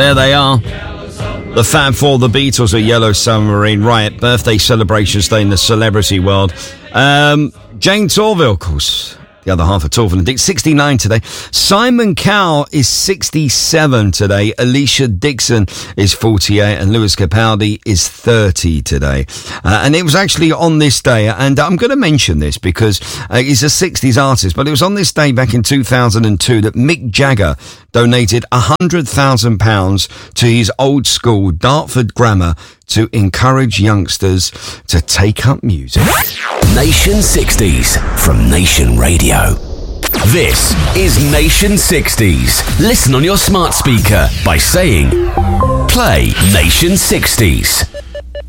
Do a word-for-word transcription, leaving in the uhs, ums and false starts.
There they are. The Fab Four, the Beatles, a Yellow Submarine. Right, birthday celebrations day in the celebrity world. Um, Jane Torville, of course, the other half of Torville and Dick, sixty-nine today. Simon Cowell is sixty-seven today. Alicia Dixon is forty-eight. And Lewis Capaldi is thirty today. Uh, and it was actually on this day, and I'm going to mention this because uh, he's a sixties artist, but it was on this day back in two thousand two that Mick Jagger donated one hundred thousand pounds to his old school Dartford Grammar to encourage youngsters to take up music. Nation sixties from Nation Radio. This is Nation sixties. Listen on your smart speaker by saying, play Nation sixties.